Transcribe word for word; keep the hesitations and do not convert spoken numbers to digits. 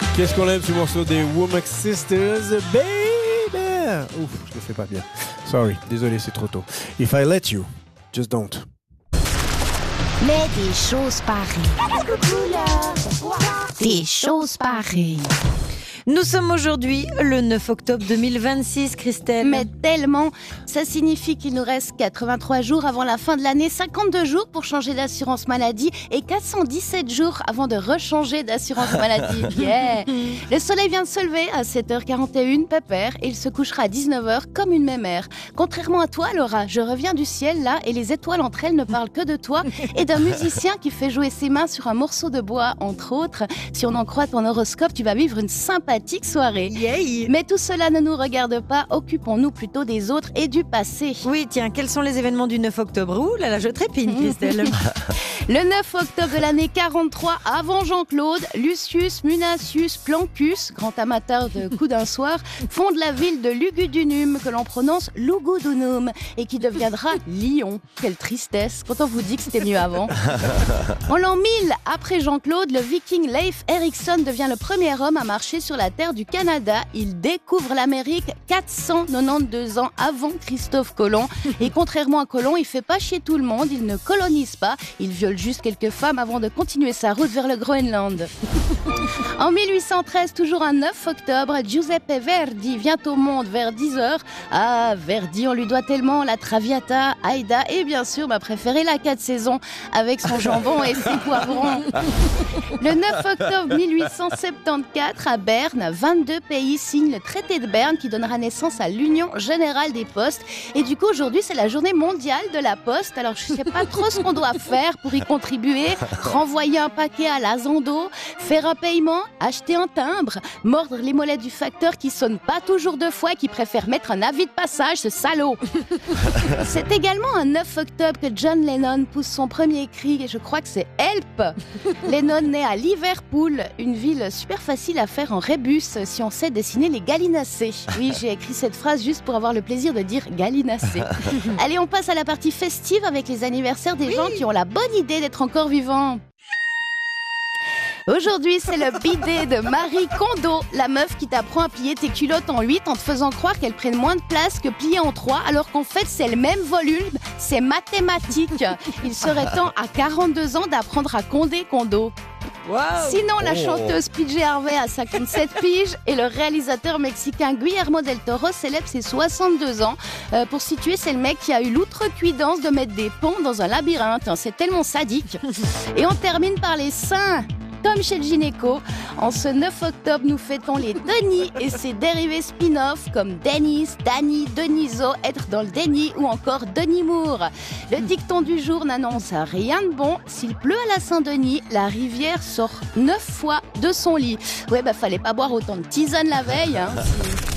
Qu'est-ce qu'on aime ce morceau des Womack Sisters, baby. Ouf, je le fais pas bien. Sorry, désolé, c'est trop tôt. If I let you, just don't. Mais des choses pareilles. Des choses pareilles. Nous sommes aujourd'hui le neuf octobre deux mille vingt-six, Christelle. Mais tellement, ça signifie qu'il nous reste quatre-vingt-trois jours avant la fin de l'année, cinquante-deux jours pour changer d'assurance maladie et quatre cent dix-sept jours avant de rechanger d'assurance maladie. Yeah. Le soleil vient de se lever à sept heures quarante et une, pépère, et il se couchera à dix-neuf heures comme une mémère. Contrairement à toi, Laura, je reviens du ciel là et les étoiles entre elles ne parlent que de toi et d'un musicien qui fait jouer ses mains sur un morceau de bois, entre autres. Si on en croit ton horoscope, tu vas vivre une sympathique soirée. Yay. Mais tout cela ne nous regarde pas, occupons-nous plutôt des autres et du passé. Oui, tiens, quels sont les événements du neuf octobre? Ouh là là, je trépigne, Christelle. Le neuf octobre de l'année quarante-trois, avant Jean-Claude, Lucius Munatius Plancus, grand amateur de coups d'un soir, fonde la ville de Lugudunum, que l'on prononce Lugudunum, et qui deviendra Lyon. Quelle tristesse, quand on vous dit que c'était mieux avant. En l'an mille, après Jean-Claude, le viking Leif Erikson devient le premier homme à marcher sur la terre du Canada. Il découvre l'Amérique quatre cent quatre-vingt-douze ans avant Christophe Colomb. Et contrairement à Colomb, il fait pas chier tout le monde, il ne colonise pas, il viole juste quelques femmes avant de continuer sa route vers le Groenland. En mille huit cent treize, toujours un neuf octobre, Giuseppe Verdi vient au monde vers dix heures. Ah, Verdi, on lui doit tellement la Traviata, Aïda et bien sûr ma préférée, la quatre saisons, avec son jambon et ses poivrons. Le neuf octobre mille huit cent soixante-quatorze, à Berne, vingt-deux pays signent le traité de Berne qui donnera naissance à l'Union Générale des Postes. Et du coup, aujourd'hui, c'est la journée mondiale de la Poste. Alors, je ne sais pas trop ce qu'on doit faire pour y contribuer. Renvoyer un paquet à la Zando, faire un paiement, acheter un timbre, mordre les mollets du facteur qui sonne pas toujours deux fois et qui préfère mettre un avis de passage, ce salaud. C'est également un neuf octobre que John Lennon pousse son premier cri, et je crois que c'est Help. Lennon naît à Liverpool, une ville super facile à faire en rébus si on sait dessiner les gallinacés. Oui, j'ai écrit cette phrase juste pour avoir le plaisir de dire gallinacés. Allez, on passe à la partie festive avec les anniversaires des oui. gens qui ont la bonne idée d'être encore vivants. Aujourd'hui, c'est le bidet de Marie Kondo, la meuf qui t'apprend à plier tes culottes en huit en te faisant croire qu'elles prennent moins de place que pliées en trois, alors qu'en fait, c'est le même volume, c'est mathématique. Il serait temps à quarante-deux ans d'apprendre à conder Kondo. Wow. Sinon, la chanteuse P J Harvey a cinquante-sept piges et le réalisateur mexicain Guillermo del Toro célèbre ses soixante-deux ans. Euh, pour situer, c'est le mec qui a eu l'outrecuidance de mettre des ponts dans un labyrinthe. C'est tellement sadique. Et on termine par les seins. Comme chez le gynéco, en ce neuf octobre, nous fêtons les Denis et ses dérivés spin-off comme Dennis, Danny, Deniso, être dans le déni ou encore Denis Moore. Le dicton du jour n'annonce rien de bon. S'il pleut à la Saint-Denis, la rivière sort neuf fois de son lit. Ouais, bah fallait pas boire autant de tisane la veille, hein.